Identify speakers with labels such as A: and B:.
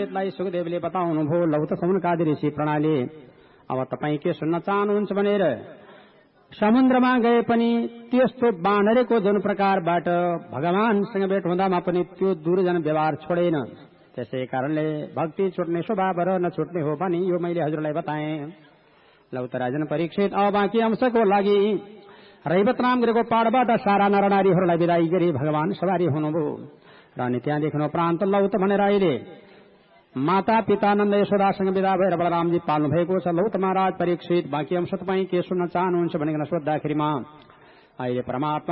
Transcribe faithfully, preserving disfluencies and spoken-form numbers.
A: परीक्षितलाई सुखदेवले बताउनुभयो, लौ त सौनकादि ऋषि प्रणाली, अब तपाईँ के सुन्न चाहनुहुन्छ भनेर। समुद्रमा गए पनि त्यस्तो बानरेको जुन प्रकारबाट भगवानसँग भेट हुँदामा पनि त्यो दुर्जन व्यवहार छोडेन। त्यसै कारणले भक्ति छुट्ने स्वभाव र नछुट्ने हो भने यो मैले हजुरलाई बताएँ। लौ त राजन परीक्षित, अब बाँकी अंशको लागि रैवत नाम गरेको पाडबाट सारा नरनारीहरूलाई विदाई गरी भगवान सवारी हुनुभयो र अनि त्यहाँदेखि उपरान्त लौ त भनेर अहिले माता पिता नन्द यशोदासँग विदा भएर बलरामजी पाल्नु भएको छ। लौ त महाराज परीक्षित, बाँकी अंश तपाईँ के सुन्न चाहनुहुन्छ भनिकन सोद्धाखेरिमा अहिले परमात्मा